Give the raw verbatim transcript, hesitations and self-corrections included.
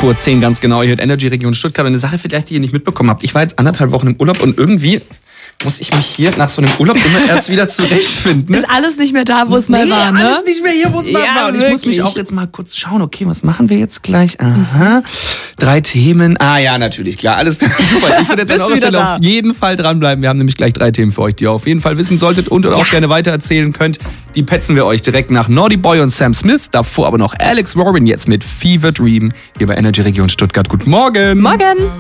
elf Uhr zehn ganz genau. Ihr hört Energy Region Stuttgart. Und eine Sache vielleicht, die ihr nicht mitbekommen habt. Ich war jetzt anderthalb Wochen im Urlaub und irgendwie muss ich mich hier nach so einem Urlaub immer erst wieder zurechtfinden. Ist alles nicht mehr da, wo es mal nee, war, ne? alles nicht mehr hier, wo es mal ja, war. Und ich wirklich. muss mich auch jetzt mal kurz schauen, okay, was machen wir jetzt gleich? Aha, drei Themen. Ah ja, natürlich, klar, alles super. Ich würde jetzt an eurer Stelle auf jeden Fall dranbleiben. Wir haben nämlich gleich drei Themen für euch, die ihr auf jeden Fall wissen solltet und oder ja. auch gerne weitererzählen könnt. Die petzen wir euch direkt nach Naughty Boy und Sam Smith. Davor aber noch Alex Warren jetzt mit Fever Dream hier bei Energy Region Stuttgart. Guten Morgen. Morgen.